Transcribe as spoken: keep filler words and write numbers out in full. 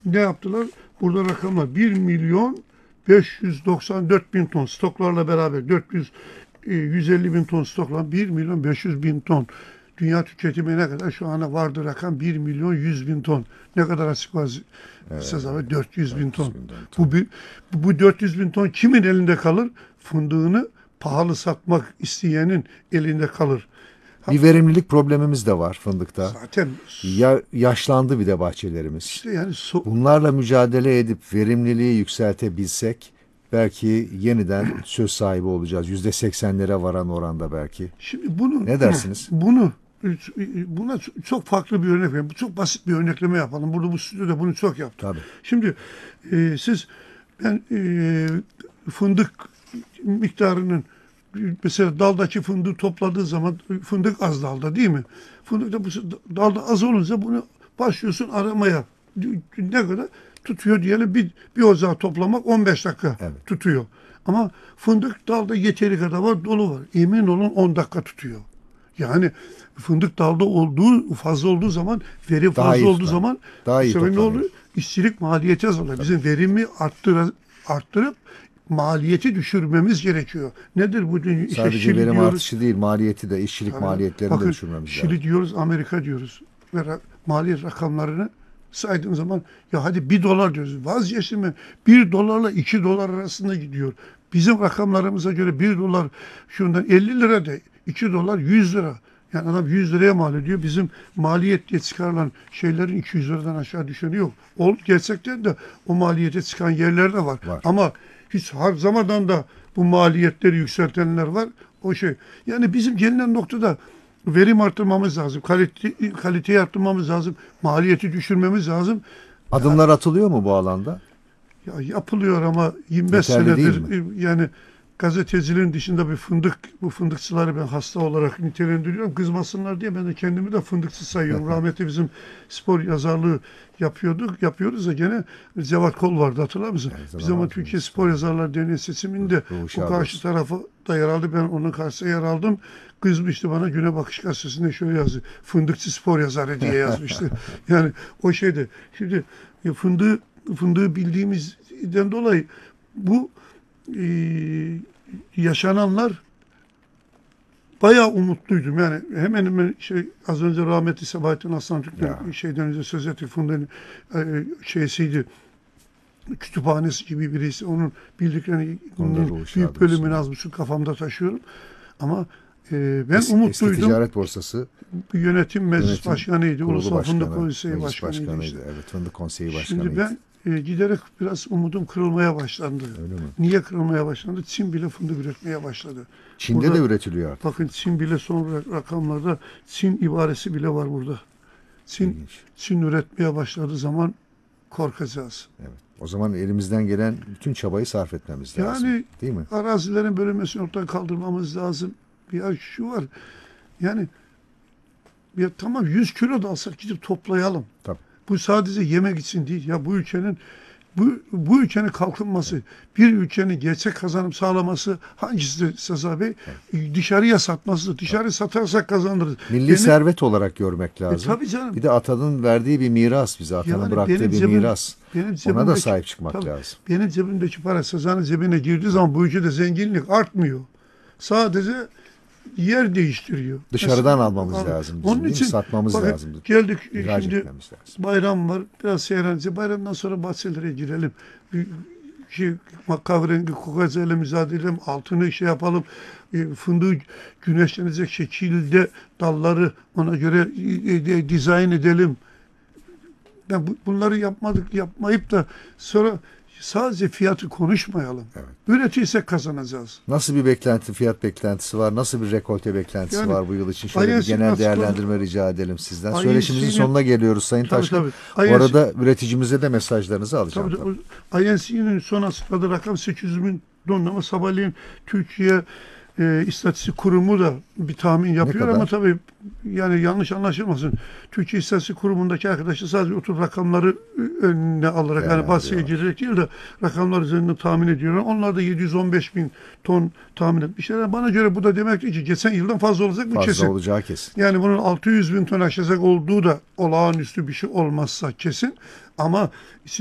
Ne yaptılar? Burada rakamlar bir milyon beş yüz doksan dört bin ton stoklarla beraber dört yüz e, yüz elli bin ton stokla bir milyon beş yüz bin ton. Dünya tüketimi ne kadar? Şu ana vardı rakam bir milyon yüz bin ton. Ne kadar açık var? Evet, Sezai dört yüz bin dört yüz ton. bin ton. Bu, bir, bu, bu dört yüz bin ton kimin elinde kalır? Fındığını pahalı satmak isteyenin elinde kalır. Bir verimlilik problemimiz de var fındıkta. Zaten Ya yaşlandı bir de bahçelerimiz. işte yani so Bunlarla mücadele edip verimliliği yükseltebilsek belki yeniden söz sahibi olacağız. Yüzde seksenlere varan oranda belki. Şimdi bunu Ne dersiniz? Bunu buna çok farklı bir örnek vereyim. Bu çok basit bir örnekleme yapalım. Burada bu stüdyoda bunu çok yaptık. Tabii. Şimdi e, siz ben e, fındık miktarının mesela daldaki fındığı topladığı zaman fındık az dalda değil mi? Fındık da bu dalda az olunca bunu başlıyorsun aramaya. Ne kadar tutuyor diyelim bir, bir ocağı toplamak on beş dakika Evet. tutuyor. Ama fındık dalda yeteri kadar var, dolu var. Emin olun on dakika tutuyor. Yani fındık dalda olduğu fazla olduğu zaman, veri Daha fazla iyi olduğu tutar. zaman Daha iyi bu sefer ne toplanıyor. oluyor? İşçilik maliyeti azalıyor. Bizim verimi arttır, arttırıp maliyeti düşürmemiz gerekiyor. Nedir bu? İşte Sadece Şili verim diyoruz. artışı değil, maliyeti de, işçilik Tabii. maliyetlerini de Bakın, düşürmemiz Şili lazım. diyoruz, Amerika diyoruz. Ve ra- maliyet rakamlarını saydığım zaman ya hadi bir dolar diyoruz. Vazgeçtim mi? Bir dolarla iki dolar arasında gidiyor. Bizim rakamlarımıza göre bir dolar şundan elli lira de iki dolar yüz lira. Yani adam yüz liraya mal ediyor. Bizim maliyet diye çıkarılan şeylerin iki yüz liradan aşağı düşeni yok. Ol, gerçekten de o maliyete çıkan yerler de var. Var. Ama hiç harcamadan da bu maliyetleri yükseltenler var. O şey. Yani bizim gelinen noktada verim arttırmamız lazım. Kalite, kaliteyi arttırmamız lazım. Maliyeti düşürmemiz lazım. Adımlar atılıyor mu bu alanda? Ya yapılıyor ama yirmi beş Yeterli değil senedir yani gazeteciliğin dışında bir fındık, bu fındıkçıları ben hasta olarak nitelendiriyorum. Kızmasınlar diye ben de kendimi de fındıkçı sayıyorum. Rahmetli bizim spor yazarlığı yapıyorduk, yapıyoruz da gene Cevat Kol vardı, hatırlar mısın? Evet, Biz ama hatırlıyorum. Türkiye Spor Yazarlar Derneği seçiminde Ruhu bu şad karşı olsun. tarafa da yer aldı. Ben onun karşısına yer aldım. Kızmıştı bana, Güne Bakış Gazetesi'nde şöyle yazdı. Fındıkçı spor yazarı diye yazmıştı. Yani o şeyde. Şimdi e, fındığı, fındığı bildiğimizden dolayı bu e, yaşananlar bayağı umutluydum. Yani hemen hemen şey az önce rahmetli Sabahattin Aslan Türk'ün Ya. şeyden önce söz ettiği Funda'nın e, şeysiydi. Kütüphanesi gibi birisi. Onun bildiklerinin Onda ruhu şad büyük bölümünü olsun. az buçuk kafamda taşıyorum. Ama e, ben Es- Eski umutluydum. Ticaret Borsası Yönetim meclis Yönetim başkanıydı. Kurulu Ulusal Fındık Başkanı, Konseyi Meclis başkanıydı. Başkanıydı. işte. Evet, Fındık Konseyi Şimdi Başkanıydı. ben e, giderek biraz umudum kırılmaya başlandı. Öyle mi? Niye kırılmaya başlandı? Çin bile fındık üretmeye başladı. Çin'de Burada- de üretiliyor artık. Bakın Çin bile son ra- rakamlarda Çin ibaresi bile var burada. Çin, İlginç. Çin üretmeye başladığı zaman korkacağız. Evet. O zaman elimizden gelen bütün çabayı sarf etmemiz lazım. Yani Değil mi? arazilerin bölünmesini ortadan kaldırmamız lazım. Bir şu var. Yani ya tamam yüz kilo da alsak gidip toplayalım. Tabii. Bu sadece yemek için değil. Ya bu ülkenin bu, bu ülkenin kalkınması, bir ülkenin gerçek kazanım sağlaması hangisi Sezai Bey? Dışarıya satması. Dışarı satarsak kazanırız. Milli Benim- servet olarak görmek E, lazım. tabii canım. Bir de atanın verdiği bir miras bize. Atanın Yani bıraktığı benim bir cebim- miras. benim Ona da cebimdeki- sahip çıkmak tabii, lazım. Benim cebimdeki para Sezai'nin cebine girdiği zaman bu ülkede zenginlik artmıyor. Sadece yer değiştiriyor. Dışarıdan Mesela- almamız Al- lazım bizim, Onun değil mi? için Satmamız bakın, lazım. Geldik İhraç şimdi etmemiz lazım. bayram var. Biraz seyrenci. Bayramdan sonra bahçelere girelim. Bir şey, kahverengi kokacayla mücadele edelim. Altını şey yapalım. E, fındığı güneşlenecek şekilde dalları ona göre e, e, dizayn edelim. Ben bu- bunları yapmadık, yapmayıp da sonra sadece fiyatı konuşmayalım. Evet. Üretirsek kazanacağız. Nasıl bir beklenti, fiyat beklentisi var? Nasıl bir rekolte beklentisi Yani var bu yıl için? Şöyle bir I N C'nin genel açıkladığı- değerlendirme rica edelim sizden. I N C'nin Söyleşimizin sonuna geliyoruz Sayın Tabii, Taşkın. tabii. Bu I N C arada üreticimize de mesajlarınızı alacağım. Tabii, Tabii. tabii. I N C'nin son açıkladığı rakam sekiz yüz bin ton ama sabahleyin Türkiye e, İstatistik Kurumu da bir tahmin yapıyor kadar? ama tabii yani yanlış anlaşılmasın. Türkiye İstatistik Kurumu'ndaki arkadaşlar sadece oturup rakamları önüne alarak yani basıya Değerlendiriyorlar. girerek değil de rakamlar üzerinden tahmin ediyorlar. Onlar da yedi yüz on beş bin ton tahmin etmişler. Bana göre bu da demektir ki geçen yıldan fazla olacak bu Fazla kesin. olacağı kesin. Yani bunun altı yüz bin ton aşacak olduğu da olağanüstü bir şey olmazsa kesin. Ama